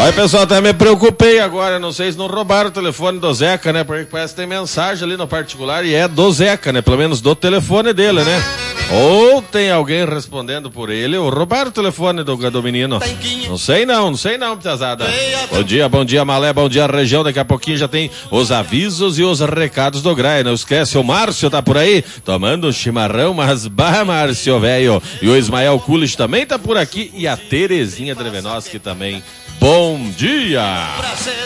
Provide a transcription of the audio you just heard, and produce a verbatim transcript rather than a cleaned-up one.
Aí, pessoal, até me preocupei agora, não sei se não roubaram o telefone do Zeca, né? Porque parece que tem mensagem ali no particular e é do Zeca, né? Pelo menos do telefone dele, né? Ou tem alguém respondendo por ele, ou roubaram o telefone do, do menino. Não sei não, não sei não, piazada. Bom dia, bom dia, Malé, bom dia, região. Daqui a pouquinho já tem os avisos e os recados do Graia. Não esquece, o Márcio tá por aí, tomando um chimarrão, mas bah, Márcio, velho. E o Ismael Kulich também tá por aqui, e a Terezinha Drevenoski também. Bom dia!